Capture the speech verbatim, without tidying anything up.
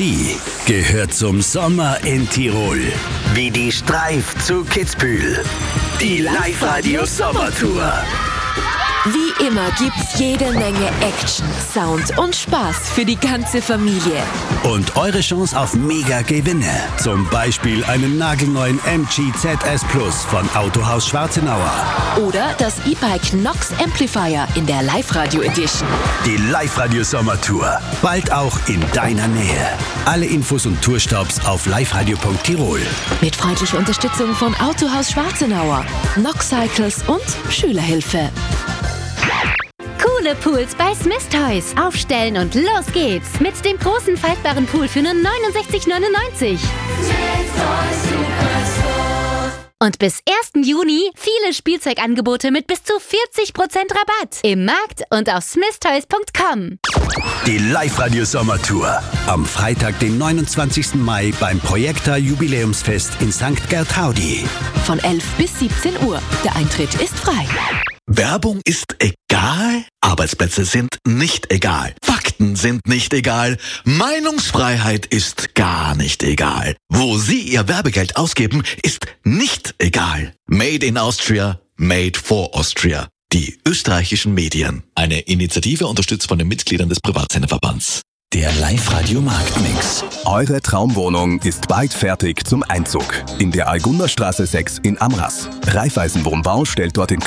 Sie gehört zum Sommer in Tirol. Wie die Streif zu Kitzbühel. Die Live-Radio-Sommertour. Wie immer gibt's jede Menge Action, Sound und Spaß für die ganze Familie. Und eure Chance auf Mega-Gewinne. Zum Beispiel einen nagelneuen M G Z S Plus von Autohaus Schwarzenauer. Oder das E-Bike Nox Amplifier in der Live-Radio Edition. Die Live-Radio-Sommertour. Bald auch in deiner Nähe. Alle Infos und Tourstops auf liveradio punkt tirol. Mit freundlicher Unterstützung von Autohaus Schwarzenauer, Nox Cycles und Schülerhilfe. Coole Pools bei Smith Toys. Aufstellen und los geht's. Mit dem großen faltbaren Pool für nur neunundsechzig neunundneunzig. Und bis ersten Juni viele Spielzeugangebote mit bis zu vierzig Prozent Rabatt. Im Markt und auf smith toys punkt com. Die Live-Radio-Sommertour. Am Freitag, den neunundzwanzigsten Mai beim Projekta Jubiläumsfest in Sankt Gertraudi. Von elf bis siebzehn Uhr. Der Eintritt ist frei. Werbung ist egal, Arbeitsplätze sind nicht egal, Fakten sind nicht egal, Meinungsfreiheit ist gar nicht egal. Wo Sie Ihr Werbegeld ausgeben, ist nicht egal. Made in Austria, made for Austria. Die österreichischen Medien. Eine Initiative unterstützt von den Mitgliedern des Privatsenderverbands. Der Live-Radio-Marktmix. Eure Traumwohnung ist bald fertig zum Einzug. In der Algunderstraße sechs in Amras. Raiffeisen Wohnbau stellt dort in